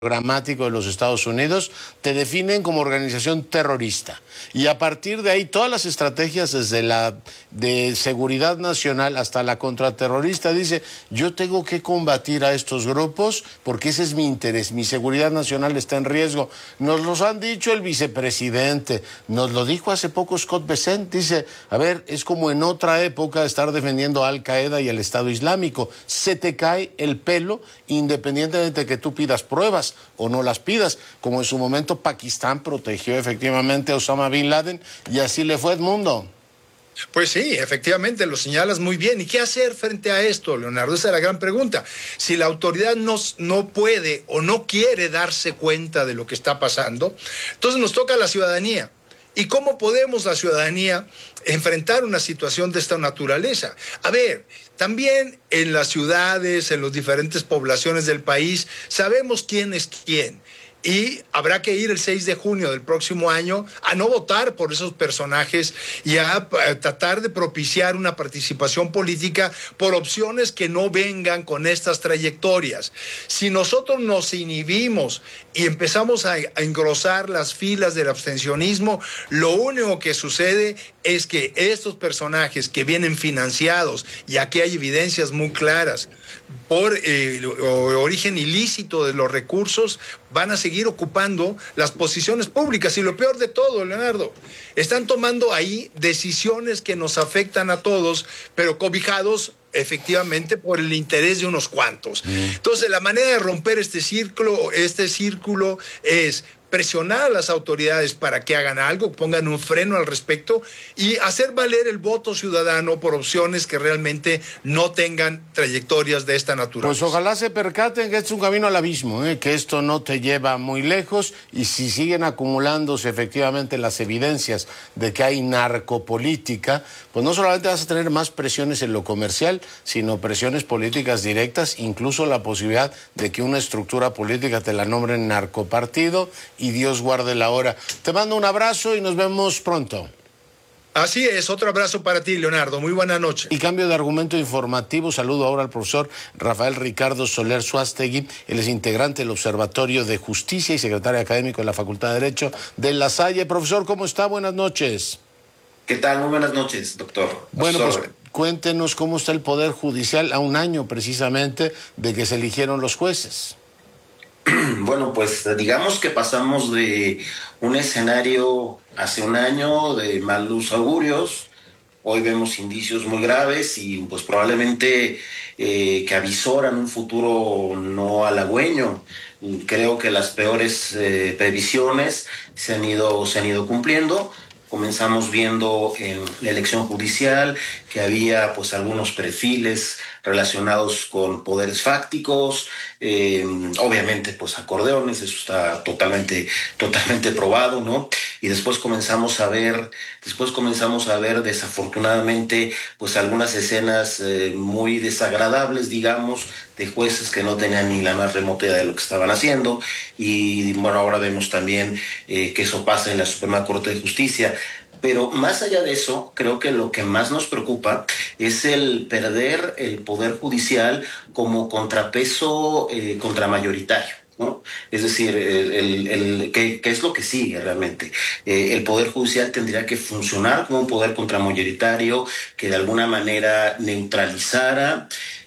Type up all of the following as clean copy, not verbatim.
Programático de los Estados Unidos, te definen como organización terrorista. Y a partir de ahí, todas las estrategias, desde la de seguridad nacional hasta la contraterrorista, dice, yo tengo que combatir a estos grupos porque ese es mi interés, mi seguridad nacional está en riesgo. Nos los han dicho el vicepresidente, nos lo dijo hace poco Scott Bessent, dice, a ver, es como en otra época estar defendiendo a Al Qaeda y el Estado Islámico. Se te cae el pelo independientemente de que tú pidas pruebas o no las pidas, como en su momento Pakistán protegió efectivamente a Osama Bin Laden y así le fue, Edmundo. Pues sí, efectivamente, lo señalas muy bien. ¿Y qué hacer frente a esto, Leonardo? Esa es la gran pregunta. Si la autoridad no puede o no quiere darse cuenta de lo que está pasando, entonces nos toca a la ciudadanía. ¿Y cómo podemos la ciudadanía enfrentar una situación de esta naturaleza? A ver, también en las ciudades, en las diferentes poblaciones del país, sabemos quién es quién. Y habrá que ir el 6 de junio del próximo año a no votar por esos personajes y a tratar de propiciar una participación política por opciones que no vengan con estas trayectorias. Si nosotros nos inhibimos y empezamos a engrosar las filas del abstencionismo, lo único que sucede es que estos personajes que vienen financiados, y aquí hay evidencias muy claras, por origen ilícito de los recursos, van a seguir ocupando las posiciones públicas. Y lo peor de todo, Leonardo, están tomando ahí decisiones que nos afectan a todos, pero cobijados efectivamente por el interés de unos cuantos. Entonces, la manera de romper este círculo es presionar a las autoridades para que hagan algo, pongan un freno al respecto y hacer valer el voto ciudadano por opciones que realmente no tengan trayectorias de esta naturaleza. Pues ojalá se percaten que es un camino al abismo, que esto no te lleva muy lejos, y si siguen acumulándose efectivamente las evidencias de que hay narcopolítica, pues no solamente vas a tener más presiones en lo comercial, sino presiones políticas directas, incluso la posibilidad de que una estructura política te la nombren narcopartido, y Dios guarde la hora. Te mando un abrazo y nos vemos pronto. Así es, otro abrazo para ti, Leonardo. Muy buena noche. Y cambio de argumento informativo, saludo ahora al profesor Rafael Ricardo Soler Suástegui. Él es integrante del Observatorio de Justicia y secretario académico de la Facultad de Derecho de La Salle. Profesor, ¿cómo está? Buenas noches. ¿Qué tal? Muy buenas noches, doctor. Bueno, pues cuéntenos cómo está el Poder Judicial a un año precisamente de que se eligieron los jueces. Bueno, pues digamos que pasamos de un escenario hace un año de malos augurios. Hoy vemos indicios muy graves y pues probablemente que avisoran un futuro no halagüeño. Creo que las peores previsiones se han ido cumpliendo. Comenzamos viendo en la elección judicial que había pues algunos perfiles relacionados con poderes fácticos, obviamente pues acordeones, eso está totalmente probado, ¿no? Y después comenzamos a ver desafortunadamente pues algunas escenas muy desagradables, digamos, de jueces que no tenían ni la más remota idea de lo que estaban haciendo. Y bueno, ahora vemos también que eso pasa en la Suprema Corte de Justicia. Pero más allá de eso, creo que lo que más nos preocupa es el perder el Poder Judicial como contrapeso contramayoritario, ¿no? Es decir, ¿qué es lo que sigue realmente? El Poder Judicial tendría que funcionar como un poder contramayoritario que de alguna manera neutralizara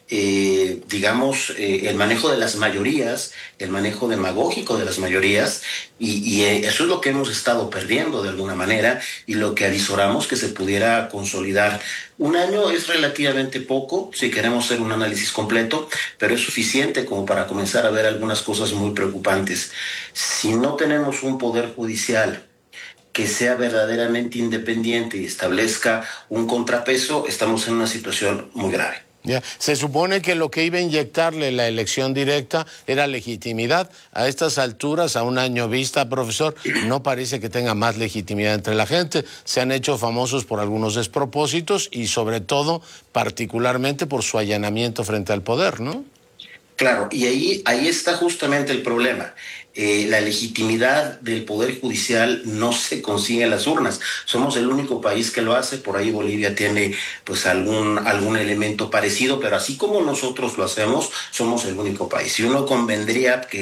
el manejo de las mayorías, el manejo demagógico de las mayorías, y eso es lo que hemos estado perdiendo de alguna manera y lo que avisoramos que se pudiera consolidar. Un año es relativamente poco si queremos hacer un análisis completo, pero es suficiente como para comenzar a ver algunas cosas muy preocupantes. Si no tenemos un poder judicial que sea verdaderamente independiente y establezca un contrapeso, estamos en una situación muy grave. Ya. Se supone que lo que iba a inyectarle la elección directa era legitimidad. A estas alturas, a un año vista, profesor, no parece que tenga más legitimidad entre la gente. Se han hecho famosos por algunos despropósitos y sobre todo, particularmente por su allanamiento frente al poder, ¿no? Claro, y ahí está justamente el problema. La legitimidad del Poder Judicial no se consigue en las urnas. Somos el único país que lo hace. Por ahí Bolivia tiene pues algún elemento parecido, pero así como nosotros lo hacemos, somos el único país. Y uno convendría que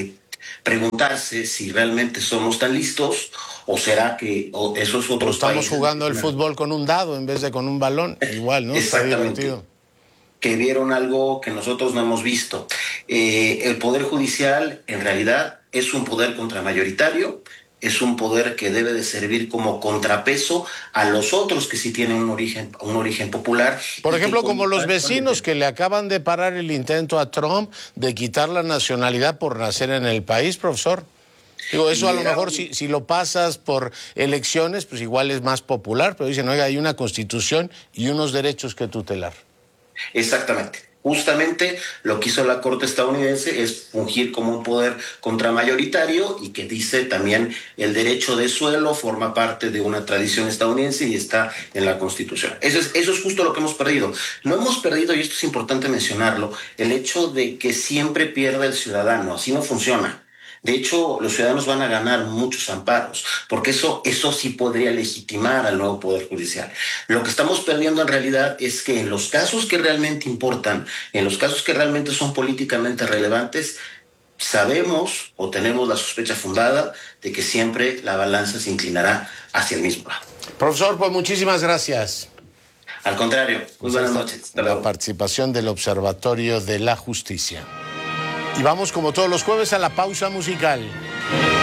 preguntarse si realmente somos tan listos o será que esos otros estamos países jugando el fútbol con un dado en vez de con un balón, igual, ¿no? exactamente, que vieron algo que nosotros no hemos visto. El Poder Judicial en realidad es un poder contramayoritario, es un poder que debe de servir como contrapeso a los otros que sí tienen un origen popular. Por ejemplo, como los vecinos que le acaban de parar el intento a Trump de quitar la nacionalidad por nacer en el país, profesor. Digo, eso a lo mejor si lo pasas por elecciones, pues igual es más popular, pero dicen, oiga, hay una constitución y unos derechos que tutelar. Exactamente. Justamente lo que hizo la Corte estadounidense es fungir como un poder contramayoritario y que dice también el derecho de suelo forma parte de una tradición estadounidense y está en la Constitución. Eso es justo lo que hemos perdido. No hemos perdido, y esto es importante mencionarlo, el hecho de que siempre pierda el ciudadano. Así no funciona. De hecho, los ciudadanos van a ganar muchos amparos, porque eso sí podría legitimar al nuevo Poder Judicial. Lo que estamos perdiendo en realidad es que en los casos que realmente importan, en los casos que realmente son políticamente relevantes, sabemos o tenemos la sospecha fundada de que siempre la balanza se inclinará hacia el mismo lado. Profesor, pues muchísimas gracias. Al contrario, muy buenas noches. La participación del Observatorio de la Justicia. Y vamos como todos los jueves a la pausa musical.